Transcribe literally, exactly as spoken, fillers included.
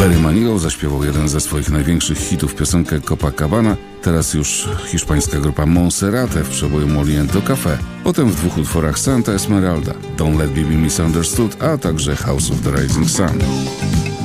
Barry Manilow zaśpiewał jeden ze swoich największych hitów, piosenkę Copacabana, teraz już hiszpańska grupa Monserrate w przeboju Moliento Café, potem w dwóch utworach Santa Esmeralda, Don't Let Me Be Misunderstood, a także House of the Rising Sun.